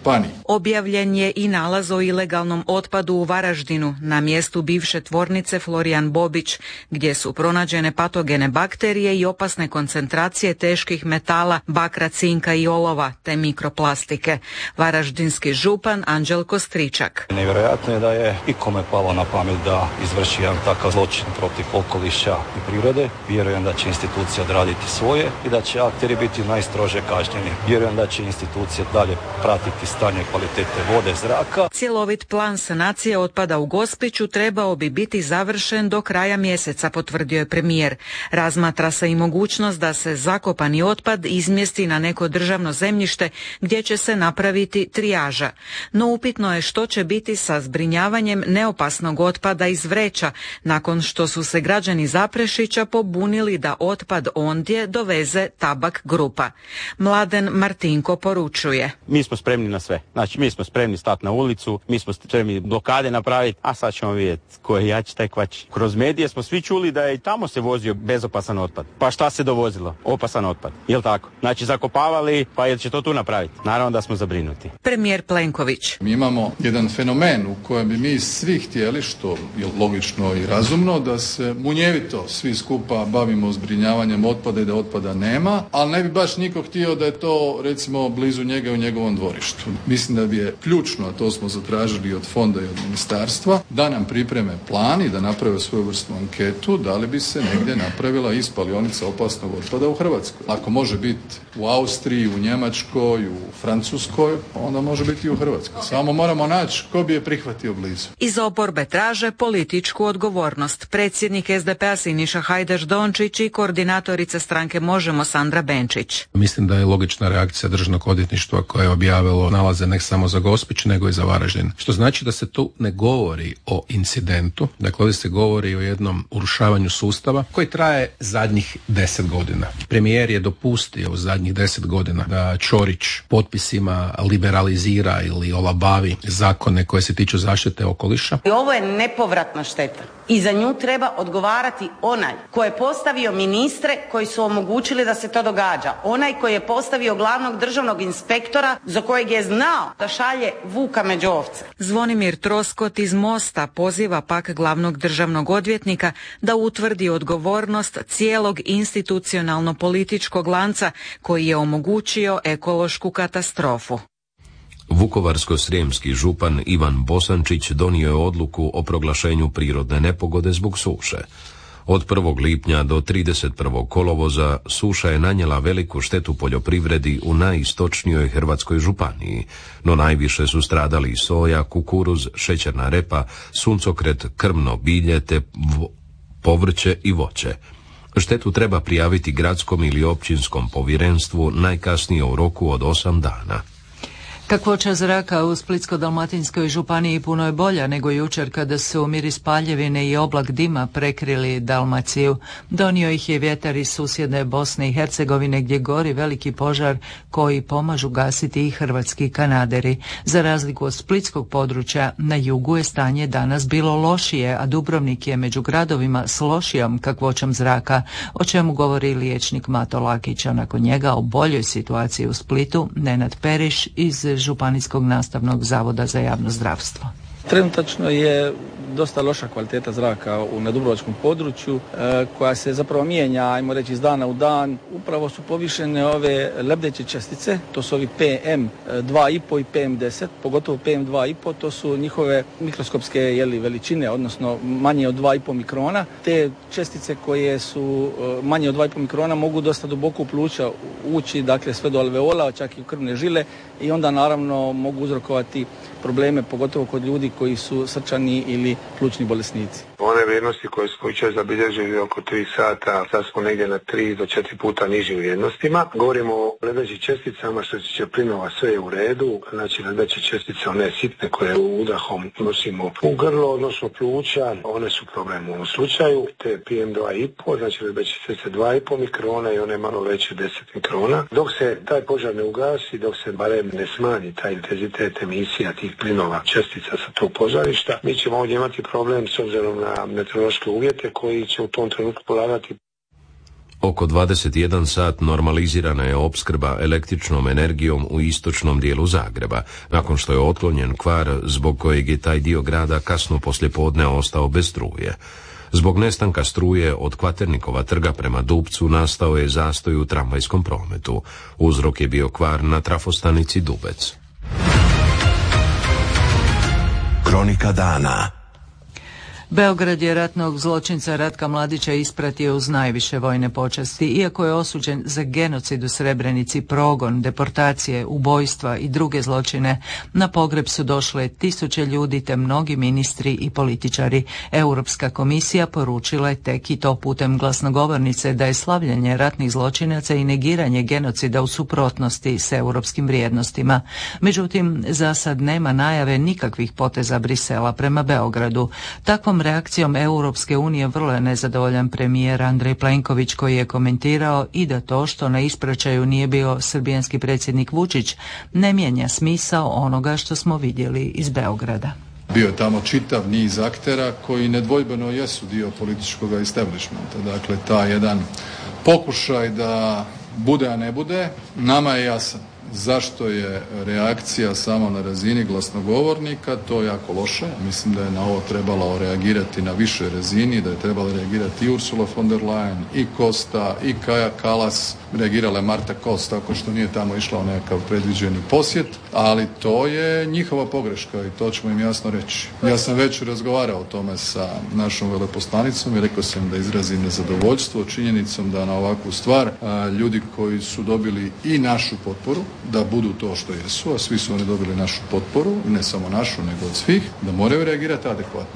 županiji. Objavljen je i nalaz o ilegalnom otpadu u Varaždinu na mjestu bivše tvornice Florijan Bobić, gdje su pronađene patogene bakterije i opasne koncentracije teških metala, bakra, cinka i olova te mikroplastike. Varaždinski župan Anđelko Stričak. Nevjerojatno je da je ikome palo na pamet da izvrši jedan takav zločin protiv okoliša i prirode. Vjerujem da će institucije odraditi svoje i da će akteri biti najstrože kažnjeni. Vjerujem da će institucije dalje pratiti stanje kvalitete vode, zraka. Cjelovit plan sanacije otpada u Gospiću trebao bi biti završen do kraja mjeseca, potvrdio je premijer. Razmatra se i mogućnost da se zakopani otpad izmjesti na neko državno zemljište gdje će se napraviti trijaža. No upitno je što će biti sa zbrinjavanjem neopasnog otpada iz vreća, nakon što su se građani Zaprešića pobunili da otpad ondje doveze Tabak grupa. Mladen Martinko poručuje. Mi smo spremni na sve. Znači, mi smo spremni stati na ulicu, mi smo spremni blokade napraviti, a sad ćemo vidjeti ko je jači taj kvači. Kroz medije smo svi čuli da je i tamo se vozio bezopasan otpad. Pa šta se dovozilo? Opasan otpad. Jel tako? Znači, zakopavali, pa jel će to tu napraviti? Naravno da smo zabrinuti. Premijer Plenković. Mi imamo jedan fenomen u kojem bi mi svi htjeli, što je logično i razumno, da se munjevito svi skupa bavimo zbrinjavanjem otpada i da otpada nema, ali ne bi baš niko htio da je to recimo blizu njega u njegovom dvorištu. Mislim da bi je ključno, a to smo zatražili od fonda i od ministarstva, da nam pripreme plan i da naprave svoju vrstu anketu, da li bi se negdje napravila i spalionica opasnog otpada u Hrvatskoj. Ako može biti u Austriji, u Njemačkoj, u Francuskoj, onda može biti i u Hrvatskoj. Samo moramo naći ko bi je prihvatio blizu. Iz oporbe traže političku odgovornost. Predsjednik SDP-a Siniša Hajdaš-Dončić i koordinatorica stranke Možemo Sandra Benčić. Mislim da je logična reakcija Državnog odvjetništva koje je objavilo nalaze ne samo za Gospić nego i za Varaždin. Što znači da se tu ne govori o incidentu, dakle ovdje se govori o jednom urušavanju sustava koji traje zadnjih 10 godina. Premijer je dopustio u zadnjih 10 godina da Ćorić potpisima liberalizira ili olabavi zakone koje se tiču zaštite okoliša. Ovo je nepovratna šteta i za nju treba odgovarati onaj ko je postavio ministre koji su omogućili da se to događa. Onaj koji je postavio glavnog državnog inspektora za kojeg je znao da šalje vuka među ovce. Zvonimir Troskot iz Mosta poziva pak glavnog državnog odvjetnika da utvrdi odgovornost cijelog institucionalno-političkog lanca koji je omogućio ekološku katastrofu. Vukovarsko-srijemski župan Ivan Bosančić donio je odluku o proglašenju prirodne nepogode zbog suše. Od 1. lipnja do 31. kolovoza suša je nanijela veliku štetu poljoprivredi u najistočnijoj hrvatskoj županiji, no najviše su stradali soja, kukuruz, šećerna repa, suncokret, krmno bilje te povrće i voće. Štetu treba prijaviti gradskom ili općinskom povjerenstvu najkasnije u roku od 8 dana. Kakvoća zraka u Splitsko-dalmatinskoj županiji puno je bolja nego jučer kada su miris paljevine i oblak dima prekrili Dalmaciju. Donio ih je vjetar iz susjedne Bosne i Hercegovine gdje gori veliki požar koji pomažu gasiti i hrvatski kanaderi. Za razliku od splitskog područja, na jugu je stanje danas bilo lošije, a Dubrovnik je među gradovima s lošijom kakvoćom zraka, o čemu govori liječnik Mato Lakić, a nakon njega o boljoj situaciji u Splitu Nenad Periš iz Županijskog nastavnog zavoda za javno zdravstvo. Trenutačno je dosta loša kvaliteta zraka na dubrovačkom području koja se zapravo mijenja, ajmo reći, iz dana u dan. Upravo su povišene ove lebdeće čestice, to su ovi PM2,5 i PM10, pogotovo PM2,5, to su njihove mikroskopske veličine, odnosno manje od 2,5 mikrona. Te čestice koje su manje od 2,5 mikrona mogu dosta duboko u pluća ući, dakle sve do alveola, čak i u krvne žile, i onda naravno mogu uzrokovati probleme, pogotovo kod ljudi koji su srčani ili plućni bolesnici. One vrijednosti koje smo jučer zabilježili oko 3 sata, sad smo negdje na 3 do 4 puta nižim vrijednostima. Govorimo o lebdećim česticama, što se tiče plinova, sve je u redu. Znači lebdeće čestice, one sitne koje udahom nosimo u grlo, odnosno pluća, one su problem u ovom slučaju. Te PM2,5, znači lebdeće čestice 2,5 mikrona i one malo veće 10 mikrona. Dok se taj požar ne ugasi, dok se barem ne smanji taj intenzitet emisija tih plinova čestica sa tog požarišta, mi ćemo ovdje imati problem s obzirom na meteorološke uvjete koji će u tom trenutku polagati. Oko 21 sat normalizirana je opskrba električnom energijom u istočnom dijelu Zagreba, nakon što je otklonjen kvar zbog kojeg je taj dio grada kasno poslijepodne ostao bez struje. Zbog nestanka struje od Kvaternikova trga prema Dupcu nastao je zastoj u tramvajskom prometu. Uzrok je bio kvar na trafostanici Dubec. Kronika dana. Beograd je ratnog zločinca Ratka Mladića ispratio uz najviše vojne počasti, iako je osuđen za genocid u Srebrenici, progon, deportacije, ubojstva i druge zločine. Na pogreb su došle tisuće ljudi te mnogi ministri i političari. Europska komisija poručila je tek i to putem glasnogovornice da je slavljenje ratnih zločinaca i negiranje genocida u suprotnosti s europskim vrijednostima. Međutim, za sad nema najave nikakvih poteza Brisela prema Beogradu. Takvom reakcijom Europske unije vrlo je nezadovoljan premijer Andrej Plenković, koji je komentirao i da to što na ispraćaju nije bio srbijanski predsjednik Vučić ne mijenja smisao onoga što smo vidjeli iz Beograda. Bio je tamo čitav niz aktera koji nedvojbeno jesu dio političkog establishmenta. Dakle, ta jedan pokušaj da bude, a ne bude, nama je jasan. Zašto je reakcija samo na razini glasnogovornika, to je jako loše. Mislim da je na ovo trebalo reagirati na višoj razini, da je trebalo reagirati i Ursula von der Leyen, i Costa, i Kaja Kallas. Reagirala je Marta Kos, tako što nije tamo išla u nekakav predviđeni posjet, ali to je njihova pogreška i to ćemo im jasno reći. Ja sam već razgovarao o tome sa našom veleposlanicom i rekao sam da izrazim nezadovoljstvo činjenicom da na ovakvu stvar ljudi koji su dobili i našu potporu, da budu to što jesu, a svi su oni dobili našu potporu, ne samo našu, nego od svih, da moraju reagirati adekvatno.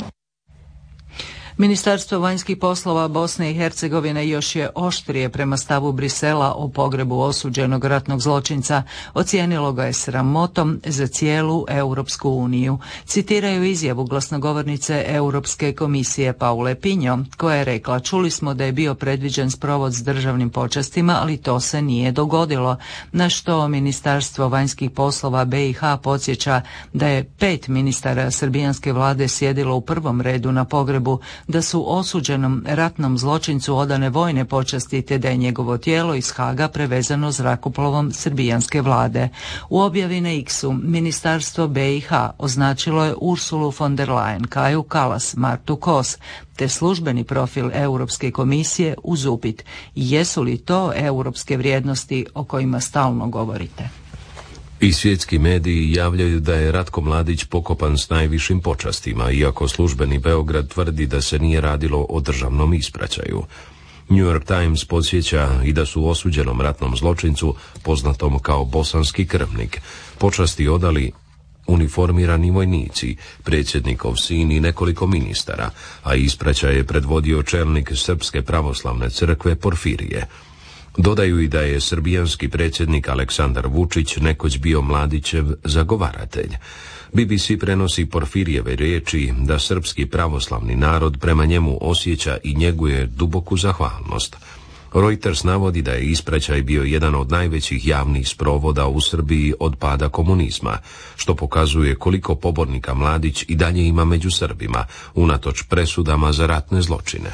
Ministarstvo vanjskih poslova Bosne i Hercegovine još je oštrije prema stavu Brisela o pogrebu osuđenog ratnog zločinca. Ocijenilo ga je sramotom za cijelu Europsku uniju. Citiraju izjavu glasnogovornice Europske komisije Paule Pinjo, koja je rekla: čuli smo da je bio predviđen sprovod s državnim počastima, ali to se nije dogodilo. Na što Ministarstvo vanjskih poslova BiH podsjeća da je 5 ministara srbijanske vlade sjedilo u prvom redu na pogrebu, da su osuđenom ratnom zločincu odane vojne počasti te da je njegovo tijelo iz Haga prevezano zrakoplovom srbijanske vlade. U objavi na X-u Ministarstvo BiH označilo je Ursulu von der Leyen, Kaju Kallas, Martu Kos te službeni profil Europske komisije uz upit: jesu li to europske vrijednosti o kojima stalno govorite? I svjetski mediji javljaju da je Ratko Mladić pokopan s najvišim počastima, iako službeni Beograd tvrdi da se nije radilo o državnom ispraćaju. New York Times podsjeća i da su osuđenom ratnom zločincu, poznatom kao bosanski krvnik, počasti odali uniformirani vojnici, predsjednikov sin i nekoliko ministara, a ispraćaj je predvodio čelnik Srpske pravoslavne crkve Porfirije. Dodaju i da je srbijanski predsjednik Aleksandar Vučić nekoć bio Mladićev zagovaratelj. BBC prenosi Porfirijeve riječi da srpski pravoslavni narod prema njemu osjeća i njeguje duboku zahvalnost. Reuters navodi da je ispraćaj bio jedan od najvećih javnih sprovoda u Srbiji od pada komunizma, što pokazuje koliko pobornika Mladić i dalje ima među Srbima, unatoč presudama za ratne zločine.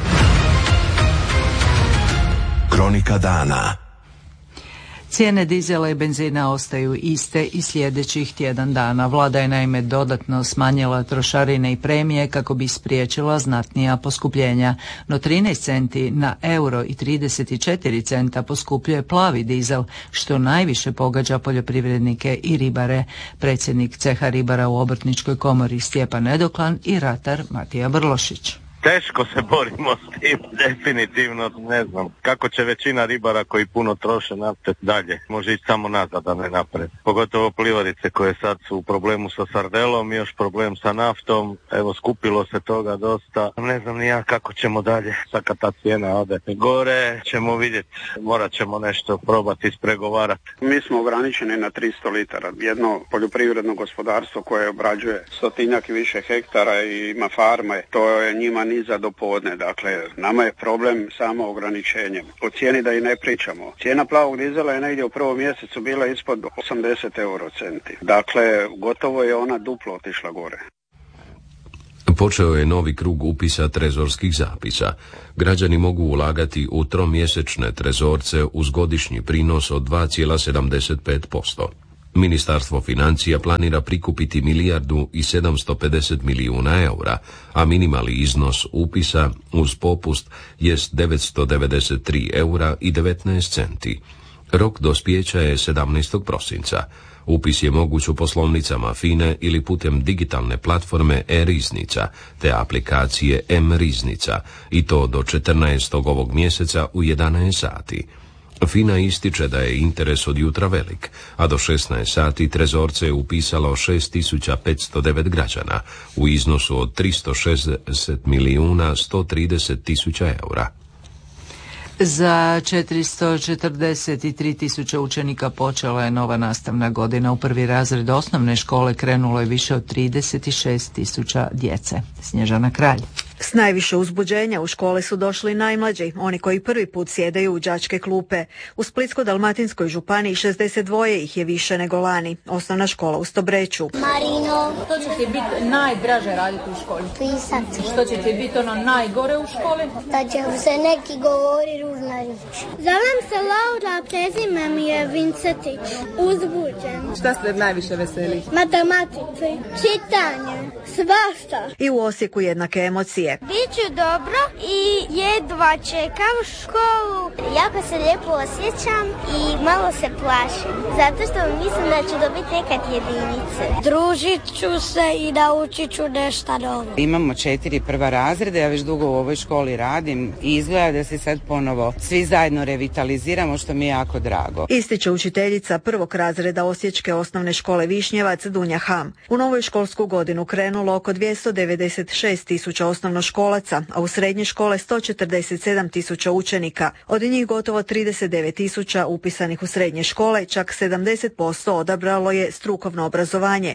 Kronika dana. Cijene dizela i benzina ostaju iste i sljedećih tjedan dana. Vlada je naime dodatno smanjila trošarine i premije kako bi spriječila znatnija poskupljenja. No 13 centi na euro i 34 centa poskupljuje plavi dizel, što najviše pogađa poljoprivrednike i ribare. Predsjednik ceha ribara u Obrtničkoj komori Stjepan Nedoklan i ratar Matija Brlošić. Teško se borimo s tim, definitivno ne znam kako će većina ribara koji puno troše nafte dalje. Može ići samo nazad, a ne napred. Pogotovo plivarice koje sad su u problemu sa sardelom, još problem sa naftom. Evo, skupilo se toga dosta. Ne znam ni ja kako ćemo dalje, sad kad ta cijena ode gore, ćemo vidjeti. Morat ćemo nešto probati ispregovarati. Mi smo ograničeni na 300 litara. Jedno poljoprivredno gospodarstvo koje obrađuje 100-tinjak i više hektara i ima farme, to je njima ni za dopodne. Dakle, nama je problem samo ograničenje. O cijeni da i ne pričamo. Cijena plavog dizela je negdje u prvom mjesecu bila ispod 80 eurocenti. Dakle, gotovo je ona duplo otišla gore. Počeo je novi krug upisa trezorskih zapisa. Građani mogu ulagati u tromjesečne trezorce uz godišnji prinos od 2,75%. Ministarstvo financija planira prikupiti 1,750 milijuna eura, a minimalni iznos upisa uz popust jest 993 eura i 19 centi. Rok dospijeća je 17. prosinca. Upis je moguć u poslovnicama FINE ili putem digitalne platforme e-riznica te aplikacije M-riznica i to do 14. ovog mjeseca u 11 sati. FINA ističe da je interes od jutra velik, a do 16 sati trezorce je upisalo 6509 građana u iznosu od 360 milijuna 130 tisuća eura. Za 443 tisuća učenika počela je nova nastavna godina. U prvi razred osnovne škole krenulo je više od 36 tisuća djece. Snježana Kralj. S najviše uzbuđenja u škole su došli najmlađi, oni koji prvi put sjedaju u đačke klupe. U Splitsko-dalmatinskoj županiji 62 ih je više nego lani. Osnovna škola u Stobreću. Marino. Što će ti biti najdraže raditi u školi? Pisati. Što će ti biti ono najgore u školi? Da će se neki govori ružna riječ. Zovem se Laura, prezime mi je Vincetić. Uzbuđen. Šta se najviše veseli? Matematici, čitanje, svašta. I u Osijeku jednake emocije. Biću dobro i jedva čekam školu. Jako se lijepo osjećam i malo se plašim, zato što mislim da ću dobiti nekad jedinice. Družit ću se i naučit ću nešto novo. Imamo 4 prva razreda, ja već dugo u ovoj školi radim i izgleda da se sad ponovo svi zajedno revitaliziramo, što mi je jako drago. Ističe učiteljica prvog razreda Osječke osnovne škole Višnjevac Dunja Ham. U novoj školsku godinu krenulo oko 296 tisuća osnovnoškolaca, a u srednje škole 147 tisuća učenika. Od njih gotovo 39 tisuća upisanih u srednje škole, čak 70% odabralo je strukovno obrazovanje,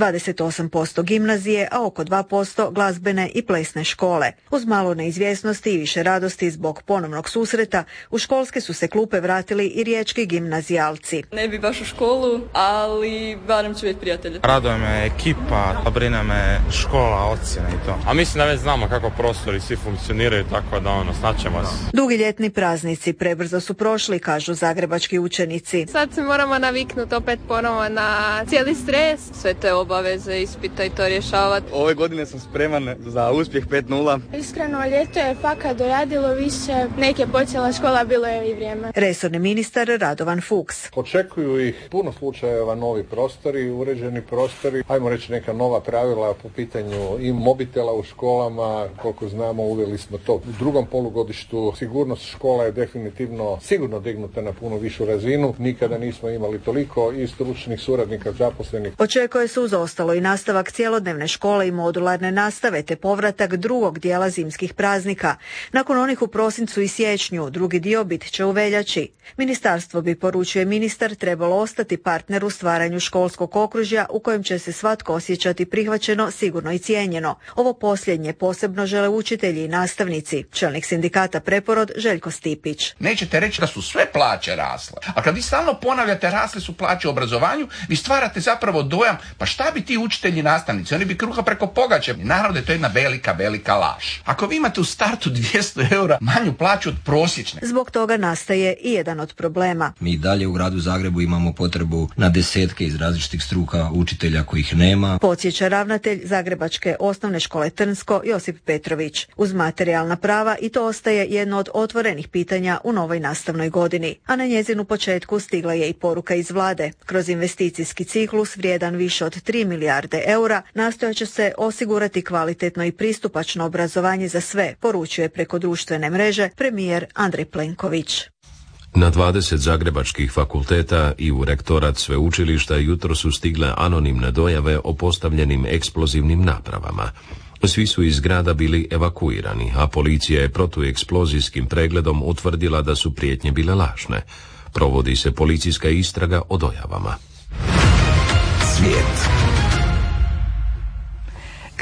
28% gimnazije, a oko 2% glazbene i plesne škole. Uz malo neizvjesnosti i više radosti zbog ponovnog susreta, u školske su se klupe vratili i riječki gimnazijalci. Ne bi baš u školu, ali barem ću biti prijatelji. Raduje me ekipa, brine me škola, ocjene i to. A mislim da već znamo kako prostori svi funkcioniraju, tako da snaćemo se. Dugi ljetni praznici prebrzo su prošli, kažu zagrebački učenici. Sad se moramo naviknuti opet ponovo na cijeli stres, sve te obaveze, ispita i to rješavati. Ove godine sam spreman za uspjeh 5-0. Iskreno, ljeto je fakat doradilo više, neke počela škola, bilo je i vrijeme. Resorni ministar Radovan Fuchs. Očekuju ih puno slučajeva, novi prostori, uređeni prostori, ajmo reći neka nova pravila po pitanju i mobitela u školama, koliko znamo uveli smo to. U drugom polugodištu sigurnost škola je definitivno sigurno dignuta na puno višu razinu, nikada nismo imali toliko i stručnih suradnika zaposlenih. Očekuje se uz ostalo i nastavak cjelodnevne škole i modularne nastave te povratak drugog dijela zimskih praznika. Nakon onih u prosincu i siječnju, drugi dio bit će u veljači. Ministarstvo bi, poručuje ministar, trebalo ostati partner u stvaranju školskog okružja u kojem će se svatko osjećati prihvaćeno, sigurno i cijenjeno. Ovo posljednje posebno žele učitelji i nastavnici. Čelnik sindikata Preporod Željko Stipić. Nećete reći da su sve plaće rasle. A kad vi stalno ponavljate rasle su plaće u obrazovanju, vi stvarate zapravo dojam, pa šta bi ti učitelji i nastavnici, oni bi kruha preko pogače. Naravno da je to jedna velika laž. Ako vi imate u startu 200 eura manju plaću od prosječne. Zbog toga nastaje i jedan od problema. Mi dalje u gradu Zagrebu imamo potrebu na desetke iz različitih struka učitelja kojih nema. Podsjeća ravnatelj Zagrebačke osnovne škole Trnsko Josip Petrović. Uz materijalna prava i to ostaje jedno od otvorenih pitanja u novoj nastavnoj godini. A na njezinu početku stigla je i poruka iz vlade. Kroz investicijski ciklus vrijedan više od 3 milijarde eura nastojat će se osigurati kvalitetno i pristupačno obrazovanje za sve, poručuje preko društvene mreže premijer Andrej Plenković. Na 20 zagrebačkih fakulteta i u rektorat sveučilišta jutro su stigle anonimne dojave o postavljenim eksplozivnim napravama. Svi su iz grada bili evakuirani, a policija je protueksplozijskim pregledom utvrdila da su prijetnje bile lažne. Provodi se policijska istraga o dojavama. Svijet.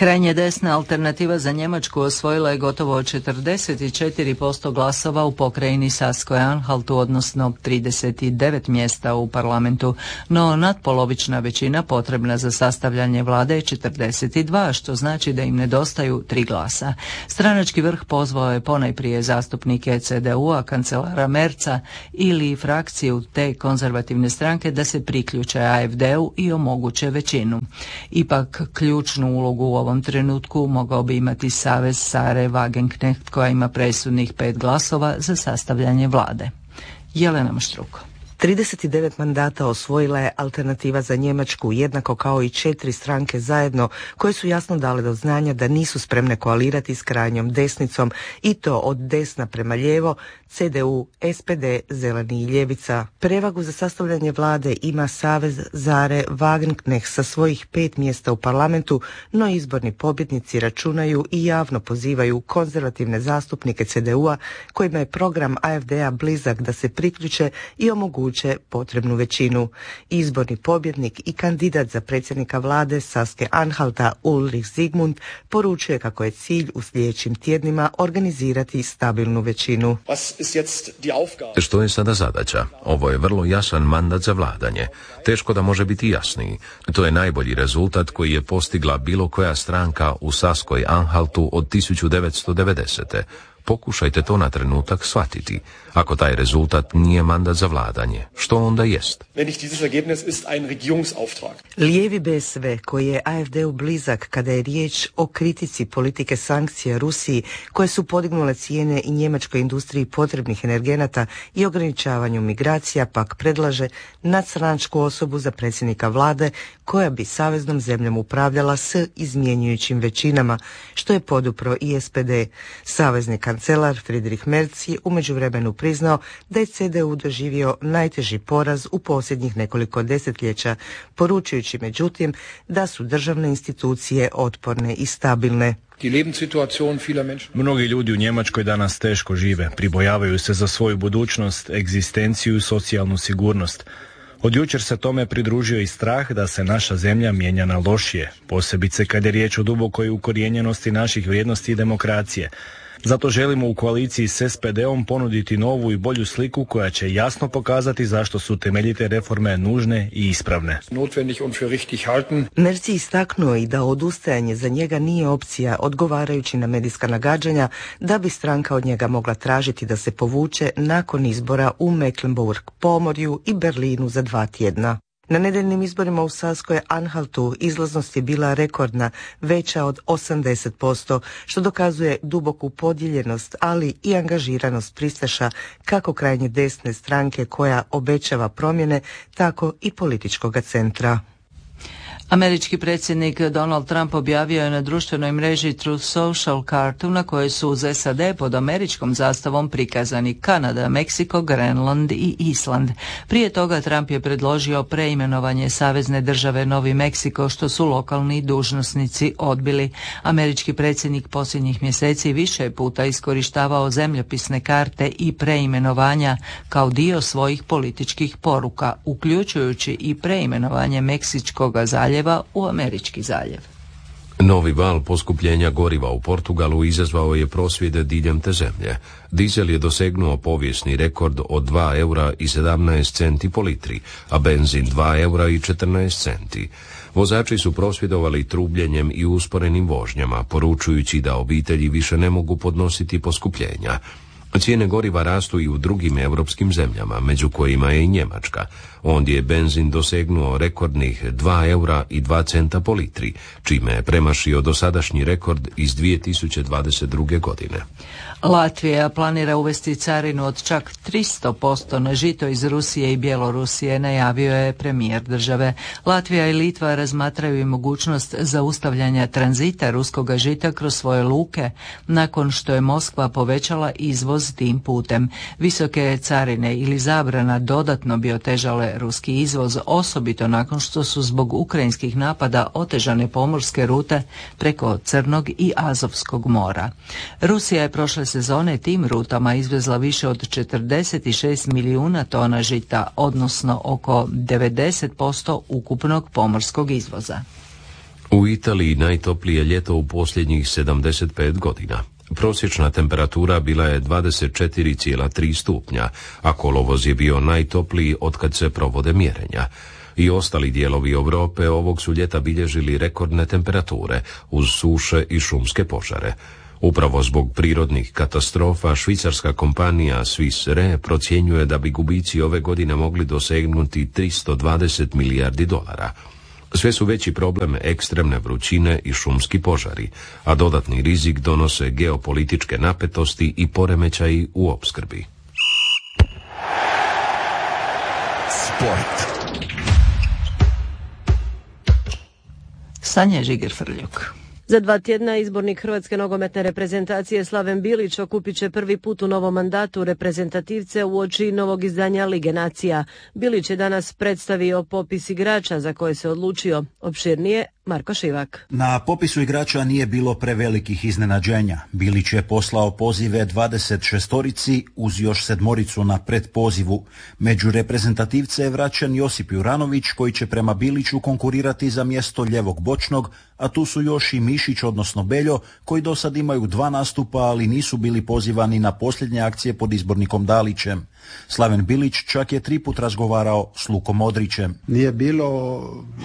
Krajnje desna Alternativa za Njemačku osvojila je gotovo 44% glasova u pokrajini Saskoj-Anhaltu, odnosno 39 mjesta u parlamentu, no nadpolovična većina potrebna za sastavljanje vlade je 42, što znači da im nedostaju 3 glasa. Stranački vrh pozvao je ponajprije zastupnike CDU-a, kancelara Merza ili frakciju te konzervativne stranke da se priključe AfD-u i omoguće većinu. Ipak ključnu ulogu u ovom trenutku mogao bi imati savez Sare Wagenknecht koja ima presudnih 5 glasova za sastavljanje vlade. Jelena Maštruko. 39 mandata osvojila je Alternativa za Njemačku, jednako kao i 4 stranke zajedno, koje su jasno dale do znanja da nisu spremne koalirati s krajnjom desnicom, i to od desna prema lijevo, CDU, SPD, Zeleni i Ljevica. Prevagu za sastavljanje vlade ima savez Sare Wagenknecht sa svojih 5 mjesta u parlamentu, no izborni pobjednici računaju i javno pozivaju konzervativne zastupnike CDU-a, kojima je program AfD-a blizak, da se priključe i omoguće potrebnu većinu. Izborni pobjednik i kandidat za predsjednika vlade Saske-Anhalta Ulrich Zygmunt poručuje kako je cilj u sljedećim tjednima organizirati stabilnu većinu. Što je sada zadaća? Ovo je vrlo jasan mandat za vladanje. Teško da može biti jasniji. To je najbolji rezultat koji je postigla bilo koja stranka u Saskoj-Anhaltu od 1990. Pokušajte to na trenutak shvatiti. Ako taj rezultat nije mandat za vladanje, što onda jest? Lijevi BSV, koji je AfD-u blizak kada je riječ o kritici politike sankcija Rusiji, koje su podignule cijene i njemačkoj industriji potrebnih energenata i ograničavanju migracija, pak predlaže nadstranačku osobu za predsjednika vlade koja bi saveznom zemljom upravljala s izmjenjujućim većinama, što je podupro i SPD. Savezni kancelar Friedrich Merz je u međuvremenu priznao da je CDU doživio najteži poraz u posljednjih nekoliko desetljeća, poručujući međutim da su državne institucije otporne i stabilne. Mnogi ljudi u Njemačkoj danas teško žive, pribojavaju se za svoju budućnost, egzistenciju i socijalnu sigurnost. Od jučer se tome pridružio i strah da se naša zemlja mijenja na lošije, posebice kad je riječ o dubokoj ukorijenjenosti naših vrijednosti i demokracije. Zato želimo u koaliciji s SPD-om ponuditi novu i bolju sliku koja će jasno pokazati zašto su temeljite reforme nužne i ispravne. Merz je istaknuo i da odustajanje za njega nije opcija, odgovarajući na medijska nagađanja da bi stranka od njega mogla tražiti da se povuče nakon izbora u Mecklenburg-Pomorju i Berlinu za 2 tjedna. Na nedeljnim izborima u Saskoj-Anhaltu izlaznost je bila rekordna, veća od 80%, što dokazuje duboku podijeljenost, ali i angažiranost pristaša kako krajnje desne stranke koja obećava promjene, tako i političkoga centra. Američki predsjednik Donald Trump objavio je na društvenoj mreži Truth Social kartu na kojoj su uz SAD pod američkom zastavom prikazani Kanada, Meksiko, Grenland i Island. Prije toga Trump je predložio preimenovanje savezne države Novi Meksiko, što su lokalni dužnosnici odbili. Američki predsjednik posljednjih mjeseci više puta iskorištavao zemljopisne karte i preimenovanja kao dio svojih političkih poruka, uključujući i preimenovanje Meksičkog zaljeva u Američki zaljev. Novi val poskupljenja goriva u Portugalu izazvao je prosvjede diljem te zemlje. Dizel je dosegnuo povijesni rekord od 2 eura i 17 centi po litri, a benzin 2 eura i 14 centi. Vozači su prosvjedovali trubljenjem i usporenim vožnjama, poručujući da obitelji više ne mogu podnositi poskupljenja. Cijene goriva rastu i u drugim europskim zemljama, među kojima je i Njemačka. Ondje je benzin dosegnuo rekordnih 2 eura i 2 centa po litri, čime je premašio dosadašnji rekord iz 2022. godine. Latvija planira uvesti carinu od čak 300% na žito iz Rusije i Bjelorusije, najavio je premijer države. Latvija i Litva razmatraju i mogućnost zaustavljanja tranzita ruskoga žita kroz svoje luke, nakon što je Moskva povećala izvoz tim putem. Visoke carine ili zabrana dodatno bi otežale ruski izvoz, osobito nakon što su zbog ukrajinskih napada otežane pomorske rute preko Crnog i Azovskog mora. Rusija je prošle sezone tim rutama izvezla više od 46 milijuna tona žita, odnosno oko 90% ukupnog pomorskog izvoza. U Italiji najtoplije ljeto u posljednjih 75 godina. Prosječna temperatura bila je 24,3 stupnja, a kolovoz je bio najtopliji otkad se provode mjerenja. I ostali dijelovi Europe ovog su ljeta bilježili rekordne temperature, uz suše i šumske požare. Upravo zbog prirodnih katastrofa, švicarska kompanija Swiss Re procjenjuje da bi gubici ove godine mogli dosegnuti 320 milijardi dolara. Sve su veći problem ekstremne vrućine i šumski požari, a dodatni rizik donose geopolitičke napetosti i poremećaji u opskrbi. Sport. Sanja Žiger-Frljuk. Za 2 tjedna izbornik hrvatske nogometne reprezentacije Slaven Bilić okupit će prvi put u novom mandatu reprezentativce uoči novog izdanja Lige nacija. Bilić je danas predstavio popis igrača za koje se odlučio. Opširnije Marko Šivak. Na popisu igrača nije bilo prevelikih iznenađenja. Bilić je poslao pozive 26 uz još 7 na predpozivu. Među reprezentativce je vraćen Josip Juranović koji će prema Biliću konkurirati za mjesto ljevog bočnog, a tu su još i Mišić odnosno Beljo koji do sad imaju 2 nastupa, ali nisu bili pozivani na posljednje akcije pod izbornikom Dalićem. Slaven Bilić čak je 3 put razgovarao s Lukom Modrićem. Nije bilo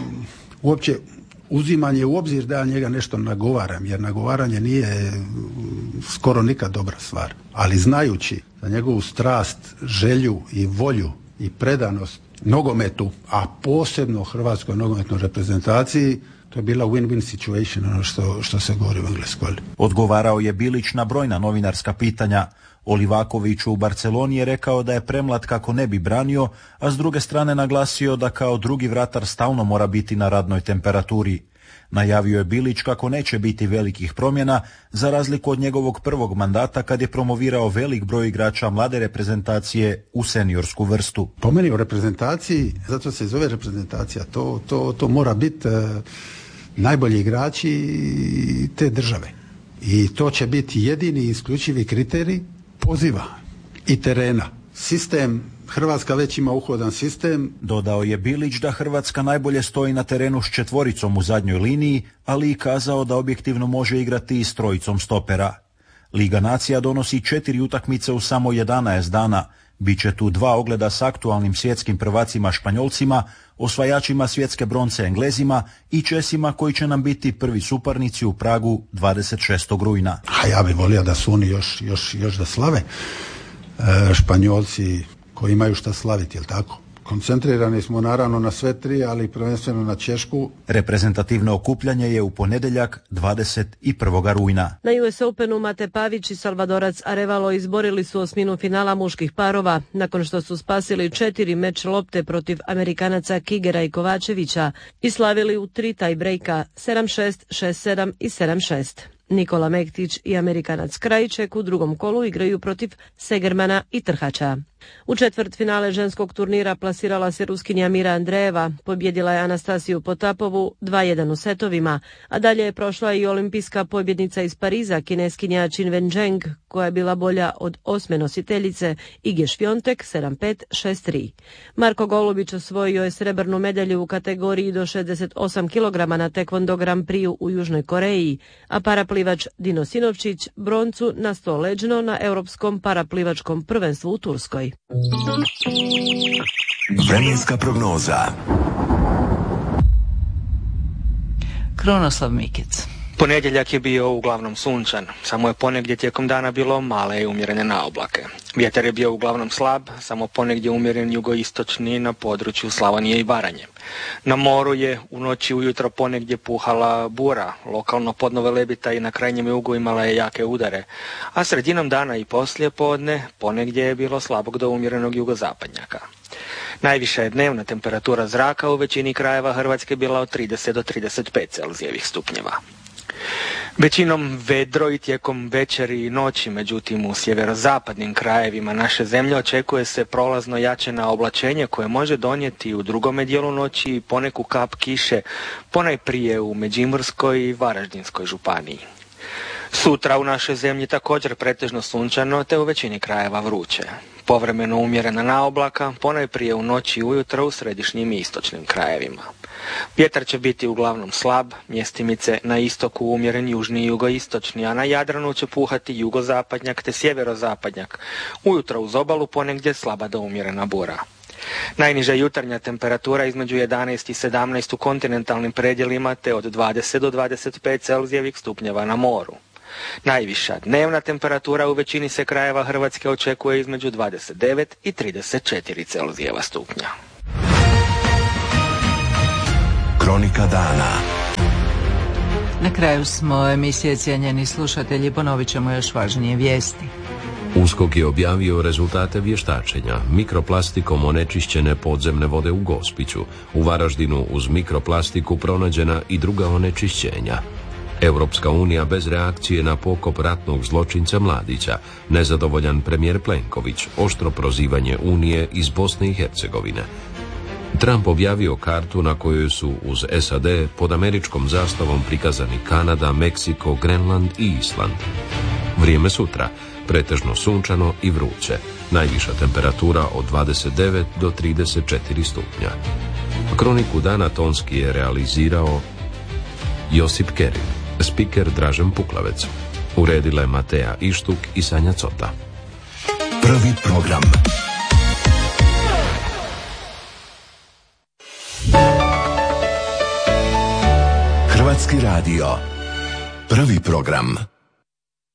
uopće uzimanje u obzir da ja njega nešto nagovaram, jer nagovaranje nije skoro nikad dobra stvar. Ali znajući za njegovu strast, želju i volju i predanost nogometu, a posebno hrvatskoj nogometnoj reprezentaciji, to je bila win-win situation, ono što se govori u Engleskoj. Odgovarao je Bilić na brojna novinarska pitanja. Olivaković u Barceloni je rekao da je premlad kako ne bi branio, a s druge strane naglasio da kao drugi vratar stalno mora biti na radnoj temperaturi. Najavio je Bilić kako neće biti velikih promjena, za razliku od njegovog prvog mandata kad je promovirao velik broj igrača mlade reprezentacije u seniorsku vrstu. Po meni u reprezentaciji, zato se zove reprezentacija, to mora biti najbolji igrači te države. I to će biti jedini isključivi kriterij poziva i terena. Sistem, Hrvatska već ima uhodan sistem. Dodao je Bilić da Hrvatska najbolje stoji na terenu s 4 u zadnjoj liniji, ali i kazao da objektivno može igrati i s 3 stopera. Liga nacija donosi 4 utakmice u samo 11 dana. Biće tu 2 ogleda s aktualnim svjetskim prvacima Španjolcima, osvajačima svjetske bronce Englezima i Česima koji će nam biti prvi suparnici u Pragu 26. rujna. A ja bih volio da su oni još da slave. Španjolci koji imaju šta slaviti, jel tako? Koncentrirani smo naravno na sve 3, ali prvenstveno na Češku. Reprezentativno okupljanje je u ponedjeljak 21. rujna. Na US Openu Mate Pavić i Salvadorac Arevalo izborili su osminu finala muških parova, nakon što su spasili 4 meč lopte protiv Amerikanaca Kigera i Kovačevića i slavili u 3 tie-breaka 7-6, 6-7 i 7-6. Nikola Mektić i Amerikanac Krajiček u drugom kolu igraju protiv Segermana i Trhača. U četvrtfinale ženskog turnira plasirala se Ruskinja Mira Andreeva, pobjedila je Anastasiju Potapovu 2-1 u setovima, a dalje je prošla i olimpijska pobjednica iz Pariza, Kineskinja Qin Wenjing, koja je bila bolja od 8. nositeljice Ige Švjontek 7-5, 6-3. Marko Golubić osvojio je srebrnu medalju u kategoriji do 68 kg na Taekwondo Grand Prix u Južnoj Koreji, a paraplivač Dino Sinovčić broncu na 100 leđno na Europskom paraplivačkom prvenstvu u Turskoj. Vremenska prognoza. Krunoslav Mikec. Ponedjeljak je bio uglavnom sunčan, samo je ponegdje tijekom dana bilo male i umjerene naoblake. Vjetar je bio uglavnom slab, samo ponegdje umjeren jugoistočni na području Slavonije i Baranje. Na moru je u noći ujutro ponegdje puhala bura, lokalno podno Velebita i na krajnjem jugu imala je jake udare, a sredinom dana i poslije podne ponegdje je bilo slabog do umjerenog jugozapadnjaka. Najviša je dnevna temperatura zraka u većini krajeva Hrvatske bila od 30 do 35 Celzijevih stupnjeva. Većinom vedro i tijekom večeri i noći, međutim u sjeverozapadnim krajevima naše zemlje očekuje se prolazno jačeno oblačenje koje može donijeti u drugome dijelu noći i poneku kap kiše, ponajprije u Međimurskoj i Varaždinskoj županiji. Sutra u našoj zemlji također pretežno sunčano te u većini krajeva vruće. Povremeno umjerena naoblaka, ponajprije u noći i ujutro u središnjim i istočnim krajevima. Vjetar će biti uglavnom slab, mjestimice na istoku umjeren južni i jugoistočni, a na Jadranu će puhati jugozapadnjak te sjeverozapadnjak. Ujutro uz obalu ponegdje slaba do umjerena bura. Najniža jutarnja temperatura između 11 i 17 u kontinentalnim predjelima te od 20 do 25 Celzijevih stupnjeva na moru. Najviša dnevna temperatura u većini se krajeva Hrvatske očekuje između 29 i 34 Celzijeva stupnja. Kronika dana. Na kraju smo emisije, cijenjeni slušatelji, ponovit ćemo još važnije vijesti. USKOK je objavio rezultate vještačenja mikroplastikom onečišćene podzemne vode u Gospiću. U Varaždinu uz mikroplastiku pronađena i druga onečišćenja. Europska unija bez reakcije na pokop ratnog zločinca Mladića. Nezadovoljan premijer Plenković. Oštro prozivanje Unije iz Bosne i Hercegovine. Trump objavio kartu na kojoj su uz SAD pod američkom zastavom prikazani Kanada, Meksiko, Grenland i Island. Vrijeme sutra. Pretežno sunčano i vruće. Najviša temperatura od 29 do 34 stupnja. Kroniku dana tonski je realizirao Josip Kerin. Spiker Dražen Puklavec. Uredila je Mateja Ištuk i Sanja Cota. Prvi program. Hrvatski radio. Prvi program.